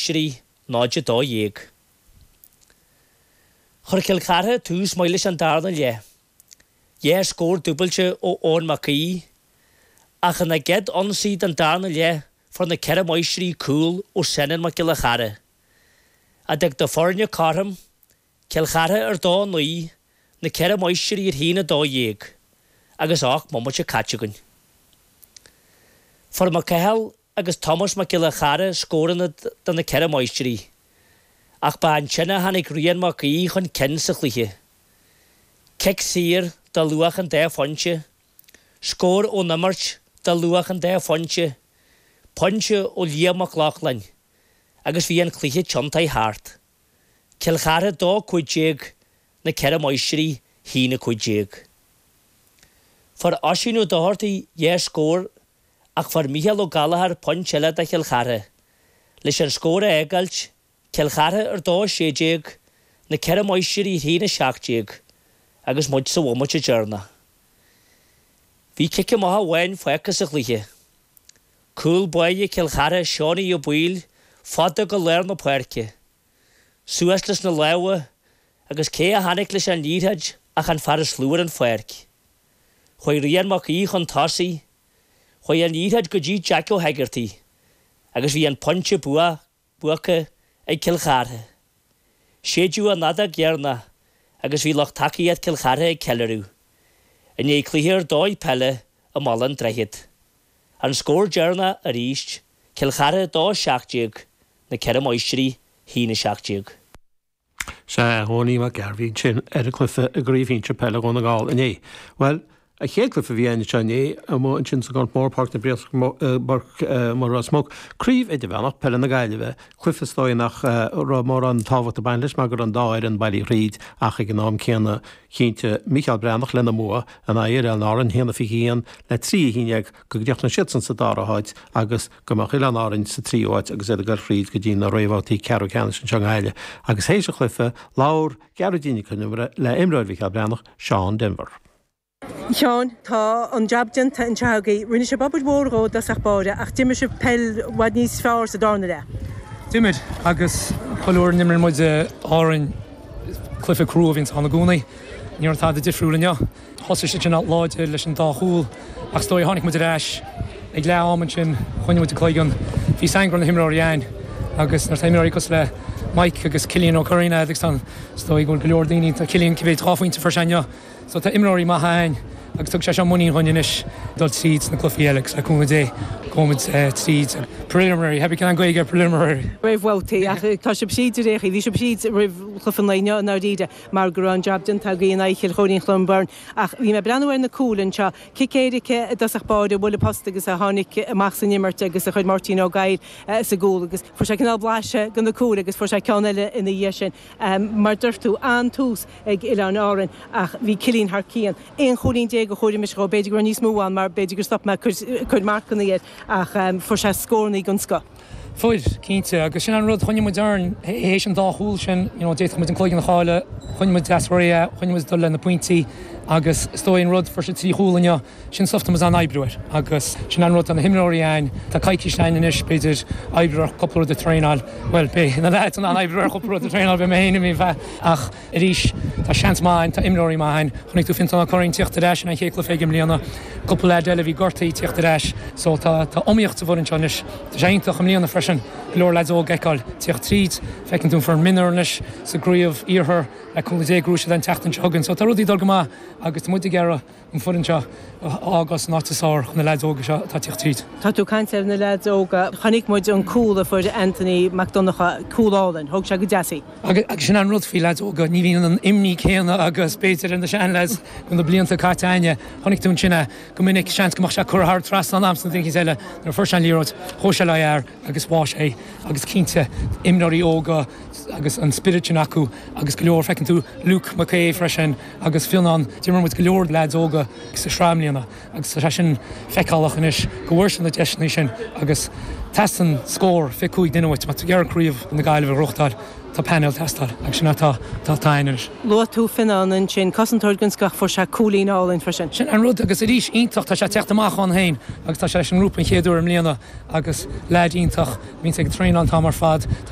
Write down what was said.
Maistrí náide dó dhéag. Chur Kilcartha tús mailis an darna le. Dhé scór dúbailte ó ón Macaí, ach na ged onsíd an darna le for na ceire Maistrí cúil ó senan ma Kilcartha. A deag do forne carham, Kilcartha dó nuí na ceire Maistrí hína dó dhéag, agus ach mommate cattegain. For ma cehal agus Thomas ma Kilcartha scóranna dan na ceire Maistrí, ach ba an sinna hanig rian Macaí chun cen sa chluiche. Ceic sir da luach an dé fonse, scór ó namart da luach an dé fonse, ponse ó liamach lachlan, agus bhí an chluiche tiontai hart. Kilcartha dó cuidéag na ceire Maistrí hína cuidéag. For asínú dóhartaí dhé scór ach for Michael O'Gallagher ponchela da Kilcartha. Leis an scóra egailt, Kilcartha dó sééag na ceire Maistrí hína seachtéag, agus muid sa bhomate dearna. Bhí cice maithe bhain foicas a chluiche. Cúil buaile Kilcartha seánaí o buil fada go léir na puirce. Suas leis na leabha agus cé a hanig leis an líthead ach an faras slúar an foirce. Choi rian Macaí chun tasaí, choi an líthead go dtí Jack O'Haggerty, agus bhí an ponche buacha ag Kilcartha. Séadú a nada gearna, agus bhí lech tacaíad Kilcartha ag Kellerú. In é cluichear dóid pelle a mallan dreigid. An scór dearna a ríist, Kilcartha dó seachtéag na ceire Maistrí hína seachtéag. Se hóní ma Garhín sin a clufa a gríomhín se pelle gona gáil in é. Well, a chéadclifa bhí aine se é a mó an sin sa gant mórpark na bríos mar a smóg. Críomh é de bhenach pelle na gaile bheith, clufa stói nach mór an táhat a bain leis mar gur an dáir an bailí ríd ach ag gnám céanna chénte Michael Brennach lena móa an éir an áran héanana fi hían le trí híineag go gdeoch na sitsan sa dáraáid agus gomach ile an áran sa tríáid agus é a gur fríd go dtína roihátaí ceú ceanna sin teangaile. Agus hééis a chlufa láir gearadíine chunimre le imráid Michael Brennach Seán Denver. Seán, tá an jobdin tá an teagaí rinne se babud mórró das ach báide ach dimime se pell wad níos fearr sa dána le. Dimid agus choúir nimmer muid áran clufa cruúhíns anna gúnaí, níor tá difriúla neo. Thosa sé sin láide leis an dáthúil ach stoi tháinig muid reis ag le áman sin chuine muid a clóigan. Bhí sangran na himráíáin agus nar taimirí cos le Mike agus Cillian O'Corrina agus tan stoi gún go leor daoine tá Cillian cibé tráfaointe farseine. So tá imráí má hain agus tug sé muí chuineis dul tríd na clufiíach a cúna dé comid tríd preliminary, heb can goige preliminary. Raibh bhiltaí ach tá sib siad réchi, bhí sib siad raibh clufan leine náíide mar gur an jobdin tá gaon aicheil choirín chlumbarn ach bhí me breanhar na cúlan seo cicéirice dasach báide bhfuil post agus a tháinig amach san nimmart agus a chuid Martin O'Gall sa gúil agus for sé canál blaise gan na cúla agus for sé ceanile ina dhé sin mar dúirtú an tús ag ile an áran ach bhí Cilín Harcían éon choirín dé go choirí mis go beidir gur níos múáin mar beidir gur stop me chuid marcanna iad ach for sé scórnaí gon sco. Fuid cínte agus sin an rud chuine modern hééis an dáthúil sin déit mu an clóigin na cháile, chuine mu deasfuria, chuine mu dul le na pointí agus stóin rud for sé tríúlaine sin softa mas an eibreúir agus sin an rud an himráíáin tá caiicistein inis beidir eibreúir coppla de tréáil well be na leit an eibreúir coppla de tréáil be mé héanamí bheith ach a ríis tá seans máin tá imráí máin chunig tú fin an choín tíocht éis na chécla féigim líana coppla le deile bhí gortaí tíocht éis so tá omíocht sa bhin seanis tá séintach am líana freisin leor leid ó geiceáil tíocht tríd fecinn tú for minarnis sa gríomh íorthar le chula dé grúise den teachtain tegan so tá rudí dul go má agus muide gera an furinse ágas nátasár chun na leid óga seo tá tíocht tríd. Tá tú caiintear na leid óga chanig muid an cúla fuir Anthony McDonagh cúláin, thug se go deasí. Agus sin an rud fí leid óga ní bhíon an imní chéanna agus béidir in na sean leis gon na blianta cartaine chonig tún sinna go minic seans gomach se chuthar tras an amsan ding eile nar first an líród hóise leir agus bháis é agus cínte imnarí óga agus an spiritin acu agus go leor fecinn tú Luke Mackay freisin agus finan tímar mu go leor leid óga sa sráimlíanana agus sa sin feicálaach inis go bhhuiir sin na deisna sin agus testan scór fiúig duhaid mat gear críomh na gaiileh ruchtáil tá panel testar agus sin tá tainis. Lu tú finan an sin cosintúganskach for se coolín álainn freisin. Sin an rud agus a ríis ionintach tá sé teachtamach an hain agus tá sé an rúpa chéadú am líana agus leid ionintach mín ag tréin an tá mar fad